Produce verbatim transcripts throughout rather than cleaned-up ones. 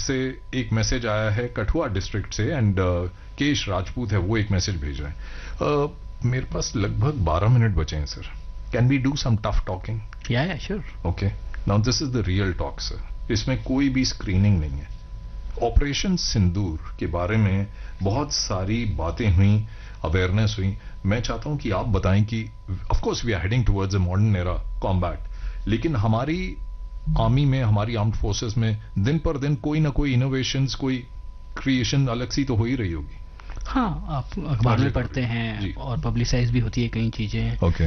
से एक मैसेज आया है कठुआ डिस्ट्रिक्ट से एंड केश राजपूत है, वो एक मैसेज भेज रहे हैं. uh, मेरे पास लगभग बारह मिनट बचे हैं sir. Can we do some tough talking? या या sure. Okay, now this is the real talk sir. इसमें कोई भी स्क्रीनिंग नहीं है. ऑपरेशन सिंदूर के बारे में बहुत सारी बातें हुई, अवेयरनेस हुई. मैं चाहता हूं कि आप बताएं कि of course we are heading towards a modern era combat, लेकिन हमारी आर्मी में, हमारी आर्म्ड फोर्सेस में दिन पर दिन कोई ना कोई इनोवेशंस, कोई क्रिएशन अलग सी तो हो ही रही होगी. हाँ, आप अखबार में पढ़ते हैं और पब्लिसाइज भी होती है कई चीजें. ओके.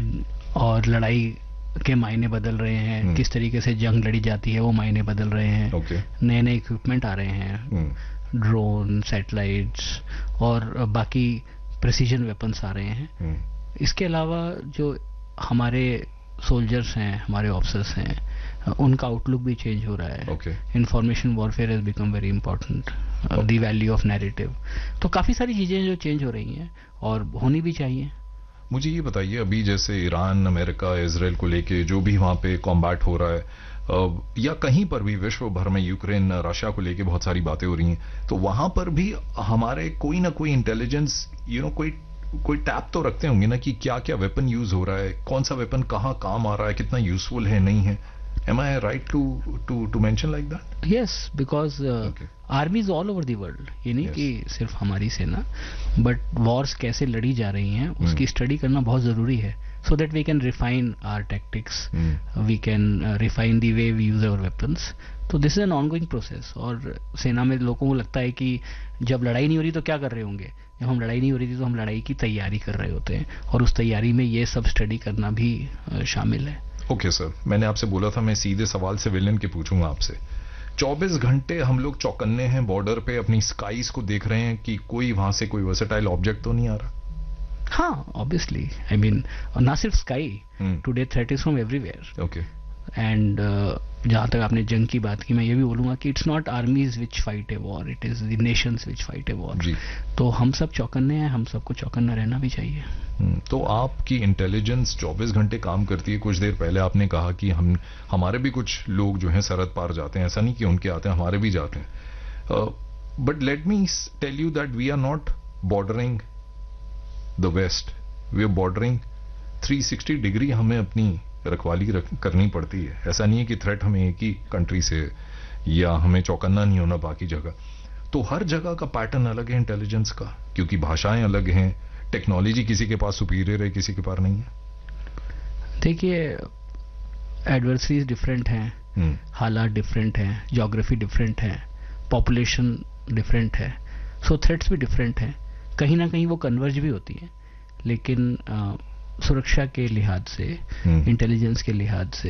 और लड़ाई के मायने बदल रहे हैं, किस तरीके से जंग लड़ी जाती है वो मायने बदल रहे हैं. ओके. नए नए इक्विपमेंट आ रहे हैं, ड्रोन, सैटेलाइट्स और बाकी प्रिसीजन वेपन्स आ रहे हैं. इसके अलावा जो हमारे सोल्जर्स हैं, हमारे ऑफिसर्स हैं, उनका आउटलुक भी चेंज हो रहा है. Information warfare has become very important, the value of narrative. तो काफी सारी चीजें जो चेंज हो रही हैं और होनी भी चाहिए. मुझे ये बताइए, अभी जैसे ईरान, अमेरिका, इजराइल को लेके जो भी वहां पे कॉम्बैट हो रहा है, या कहीं पर भी विश्व भर में यूक्रेन, रशिया को लेके बहुत सारी बातें हो रही हैं, तो वहां पर भी हमारे कोई ना कोई इंटेलिजेंस, यू नो, कोई कोई टैप तो रखते होंगे ना कि क्या क्या वेपन यूज हो रहा है, कौन सा वेपन कहाँ काम आ रहा है, कितना यूजफुल है, नहीं है. Am I right to to to mention like that? Yes, because uh, okay. armies all over the world. ये नहीं yes. कि सिर्फ हमारी सेना, but wars कैसे लड़ी जा रही हैं उसकी स्टडी करना बहुत जरूरी है. So that we can refine our tactics, mm. we can uh, refine the way we use our weapons. तो this is an ongoing process. और सेना में लोगों को लगता है कि जब लड़ाई नहीं हो रही तो क्या कर रहे होंगे. जब हम लड़ाई नहीं हो रही थी तो हम लड़ाई की तैयारी कर रहे होते हैं, और उस तैयारी में ये सब स्टडी करना भी uh, शामिल है. ओके सर, मैंने आपसे बोला था मैं सीधे सवाल सिविलियन के पूछूंगा आपसे. चौबीस घंटे हम लोग चौकन्ने हैं बॉर्डर पे, अपनी स्काईज को देख रहे हैं कि कोई वहां से कोई वर्सेटाइल ऑब्जेक्ट तो नहीं आ रहा. हाँ, ऑब्वियसली. आई मीन ना सिर्फ sky, today threat is from everywhere. Okay. And जहां तक आपने जंग की बात की, मैं ये भी बोलूंगा कि it's not आर्मीज which fight a war, it is the Nations which fight a war. तो हम सब चौकन्ने हैं, हम सबको चौकन्ना रहना भी चाहिए. तो आपकी इंटेलिजेंस चौबीस घंटे काम करती है. कुछ देर पहले आपने कहा कि हम हमारे भी कुछ लोग जो हैं सरहद पार जाते हैं. ऐसा नहीं कि उनके आते हैं, हमारे भी जाते हैं. But let me tell you that we are not bordering the waste, we are bordering three sixty degree. हमें अपनी रखवाली रख, करनी पड़ती है. ऐसा नहीं है कि थ्रेट हमें एक ही कंट्री से, या हमें चौकन्ना नहीं होना बाकी जगह. तो हर जगह का पैटर्न अलग है इंटेलिजेंस का, क्योंकि भाषाएं अलग हैं, टेक्नोलॉजी किसी के पास सुपीरियर है, किसी के पास नहीं है. देखिए, एडवर्सरीज डिफरेंट हैं, हालात डिफरेंट हैं, ज्योग्राफी डिफरेंट है, पॉपुलेशन डिफरेंट है, सो थ्रेट्स भी डिफरेंट हैं. कहीं ना कहीं वो कन्वर्ज भी होती है, लेकिन आ, सुरक्षा के लिहाज से, इंटेलिजेंस के लिहाज से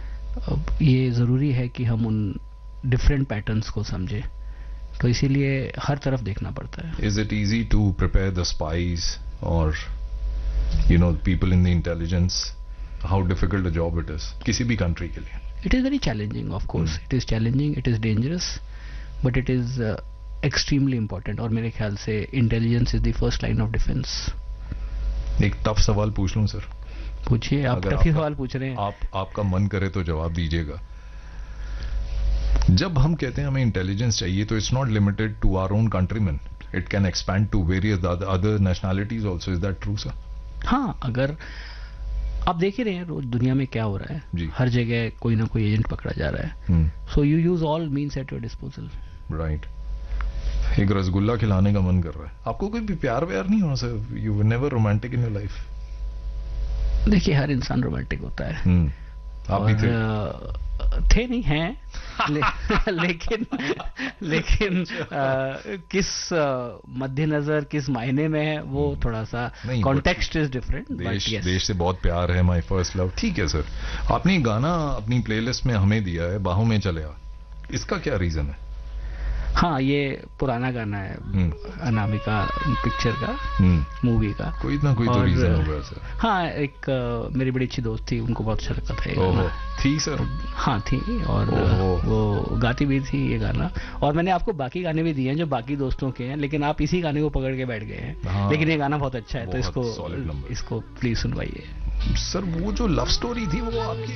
ये जरूरी है कि हम उन डिफरेंट पैटर्न्स को समझें. तो इसीलिए हर तरफ देखना पड़ता है. Is it easy to prepare the spies और you know people in the intelligence? How difficult a job it is किसी भी कंट्री के लिए? It is very challenging. Of course it is challenging, it is dangerous, but it is extremely important. और मेरे ख्याल से intelligence is the first line of defence. एक tough सवाल पूछ लूं सर? पूछिए. आप टफ ही सवाल पूछ रहे हैं. आप आपका मन करे तो जवाब दीजिएगा. जब हम कहते हैं हमें इंटेलिजेंस चाहिए, तो it's not limited to our own countryman, it can expand to various other nationalities also. Is that true sir? हाँ, अगर आप देख ही रहे हैं रोज दुनिया में क्या हो रहा है जी. हर जगह कोई ना कोई एजेंट पकड़ा जा रहा है. So you use all means at your disposal. Right. एक रसगुल्ला खिलाने का मन कर रहा है, आपको कोई भी प्यार व्यार नहीं होना sir? You were never romantic in your life? देखिए, हर इंसान रोमांटिक होता है. hmm. आप भी थे? थे नहीं हैं. ले, लेकिन लेकिन आ, किस मध्य नजर, किस मायने में है, वो hmm. थोड़ा सा कॉन्टेक्स्ट इज डिफरेंट. देश yes. देश से बहुत प्यार है, माय फर्स्ट लव. ठीक है सर. आपने गाना अपनी प्लेलिस्ट में हमें दिया है, बाहों में चले आ. इसका क्या रीजन है? हाँ, ये पुराना गाना है, अनामिका पिक्चर का, मूवी का. कोई ना कोई तो रीजन होगा सर. हाँ, एक uh, मेरी बड़ी अच्छी दोस्त थी, उनको बहुत अच्छा लगता था ये गाना. थी सर? हाँ थी, और वो गाती भी थी ये गाना. और मैंने आपको बाकी गाने भी दिए हैं जो बाकी दोस्तों के हैं, लेकिन आप इसी गाने को पकड़ के बैठ गए हैं. हाँ, लेकिन ये गाना बहुत अच्छा है, तो इसको इसको प्लीज सुनवाइए. सर, वो जो लव स्टोरी थी वो आपकी